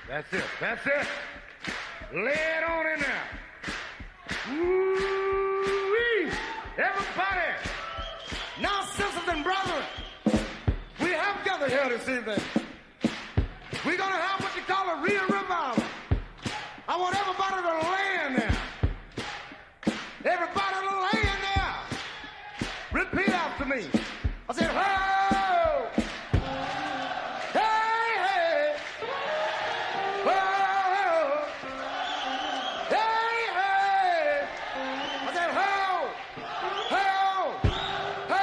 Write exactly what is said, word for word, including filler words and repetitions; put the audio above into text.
That's it. That's it. Lay it on in there. Woo-wee. Everybody. Now, sisters and brothers, we have gathered here this evening. We're going to have what you call a real revival. I want everybody to lay in there.